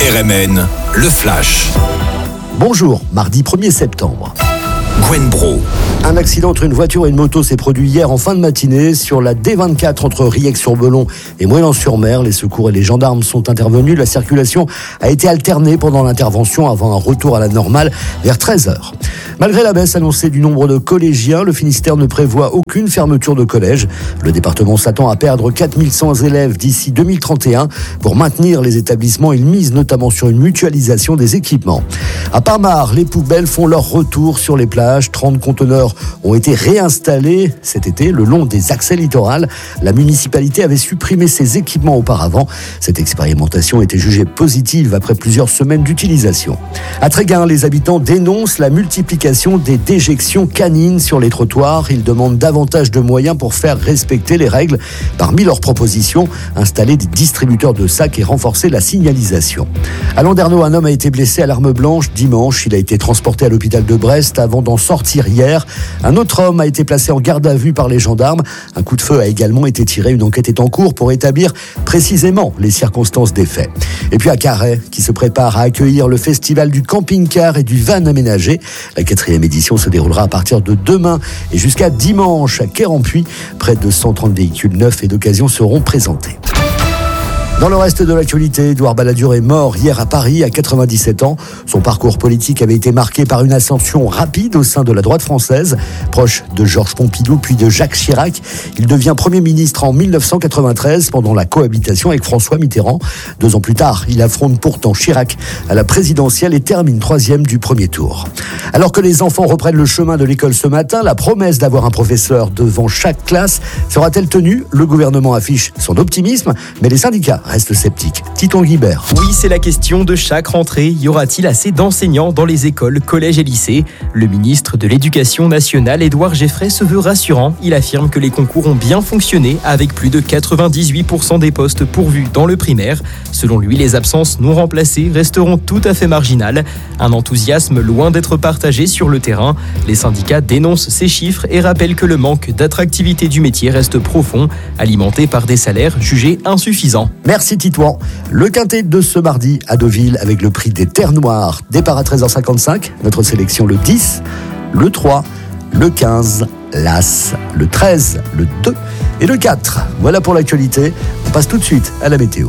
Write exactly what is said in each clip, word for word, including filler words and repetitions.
R M N, le Flash. Bonjour, mardi premier septembre. Gwen Bro. Un accident entre une voiture et une moto s'est produit hier en fin de matinée sur la D vingt-quatre entre Riec-sur-Belon et Moëlan-sur-Mer. Les secours et les gendarmes sont intervenus. La circulation a été alternée pendant l'intervention avant un retour à la normale vers treize heures. Malgré la baisse annoncée du nombre de collégiens, le Finistère ne prévoit aucune fermeture de collège. Le département s'attend à perdre quatre mille cent élèves d'ici deux mille trente et un. Pour maintenir les établissements, il mise notamment sur une mutualisation des équipements. À Parmar, les poubelles font leur retour sur les plages. trente conteneurs ont été réinstallés cet été le long des accès littoraux. La municipalité avait supprimé ces équipements auparavant. Cette expérimentation était jugée positive après plusieurs semaines d'utilisation. À Tréguin, les habitants dénoncent la multiplication des déjections canines sur les trottoirs. Ils demandent davantage de moyens pour faire respecter les règles. Parmi leurs propositions, installer des distributeurs de sacs et renforcer la signalisation. À Landerneau, un homme a été blessé à l'arme blanche dimanche. Il a été transporté à l'hôpital de Brest avant d'en sortir hier. Un autre homme a été placé en garde à vue par les gendarmes. Un coup de feu a également été tiré. Une enquête est en cours pour établir précisément les circonstances des faits. Et puis à Carhaix, qui se prépare à accueillir le festival du camping-car et du van aménagé. La quatrième édition se déroulera à partir de demain et jusqu'à dimanche à Quérampuis. Près de cent trente véhicules neufs et d'occasion seront présentés. Dans le reste de l'actualité, Édouard Balladur est mort hier à Paris à quatre-vingt-dix-sept ans. Son parcours politique avait été marqué par une ascension rapide au sein de la droite française. Proche de Georges Pompidou puis de Jacques Chirac, il devient Premier ministre en mille neuf cent quatre-vingt-treize pendant la cohabitation avec François Mitterrand. Deux ans plus tard, il affronte pourtant Chirac à la présidentielle et termine troisième du premier tour. Alors que les enfants reprennent le chemin de l'école ce matin, la promesse d'avoir un professeur devant chaque classe sera-t-elle tenue ? Le gouvernement affiche son optimisme, mais les syndicats restent sceptiques. Titon Guibert. Oui, c'est la question de chaque rentrée. Y aura-t-il assez d'enseignants dans les écoles, collèges et lycées ? Le ministre de l'Éducation nationale, Édouard Geffray, se veut rassurant. Il affirme que les concours ont bien fonctionné, avec plus de quatre-vingt-dix-huit pour cent des postes pourvus dans le primaire. Selon lui, les absences non remplacées resteront tout à fait marginales. Un enthousiasme loin d'être partagé sur le terrain. Les syndicats dénoncent ces chiffres et rappellent que le manque d'attractivité du métier reste profond, alimenté par des salaires jugés insuffisants. Merci Titouan. Le quintet de ce mardi à Deauville avec le prix des Terres Noires. Départ à treize heures cinquante-cinq. Notre sélection le dix, le trois, le quinze, l'As, le treize, le deux et le quatre. Voilà pour l'actualité. On passe tout de suite à la météo.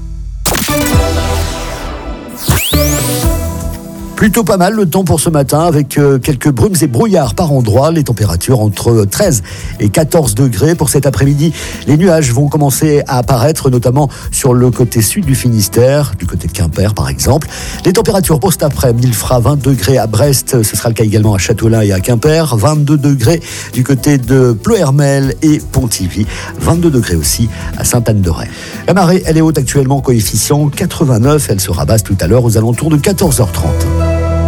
Plutôt pas mal le temps pour ce matin avec euh, quelques brumes et brouillards par endroits. Les températures entre treize et quatorze degrés. Pour cet après-midi, les nuages vont commencer à apparaître, notamment sur le côté sud du Finistère, du côté de Quimper par exemple. Les températures pour cet après-midi, il fera vingt degrés à Brest, ce sera le cas également à Châteaulin et à Quimper. vingt-deux degrés du côté de Ploërmel et Pontivy. vingt-deux degrés aussi à Sainte-Anne-de-Ray. La marée, elle est haute actuellement, coefficient quatre-vingt-neuf. Elle sera basse tout à l'heure aux alentours de quatorze heures trente.